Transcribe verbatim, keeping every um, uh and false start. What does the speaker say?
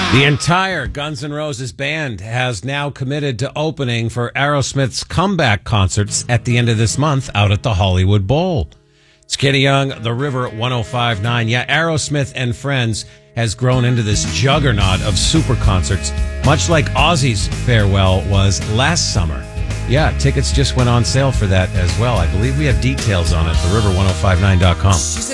The entire Guns N' Roses band has now committed to opening for Aerosmith's comeback concerts at the end of this month out at the Hollywood Bowl. Skinny Young, The River one oh five point nine. Yeah, Aerosmith and Friends has grown into this juggernaut of super concerts, much like Ozzy's farewell was last summer. Yeah, tickets just went on sale for that as well. I believe we have details on it, the river ten fifty-nine dot com.